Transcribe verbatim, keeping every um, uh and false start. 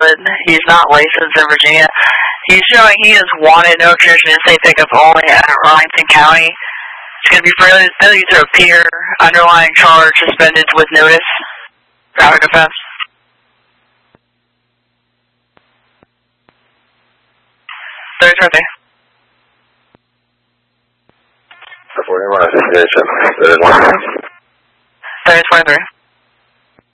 valid. He's not licensed in Virginia. He's showing he is wanted, no tradition in state pickup only at Arlington County. It's going to be failure to appear, underlying charge suspended with notice. Traffic offense. thirty twenty. forty-one association. thirty twenty-three. thirty twenty-three.